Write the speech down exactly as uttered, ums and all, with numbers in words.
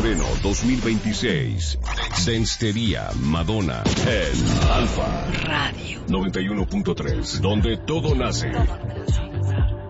febrero dos mil veintiséis. Densitería Madonna en Alfa Radio noventa y uno punto tres, donde todo nace.